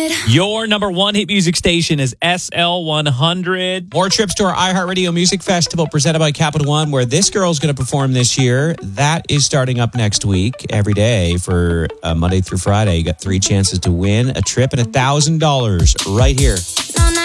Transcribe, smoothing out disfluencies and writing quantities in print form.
Your number one hit music station is SL100. More trips to our iHeartRadio Music Festival presented by Capital One, where this girl's going to perform this year. That is starting up next week. Every day for Monday through Friday, you got 3 chances to win a trip and $1,000 right here.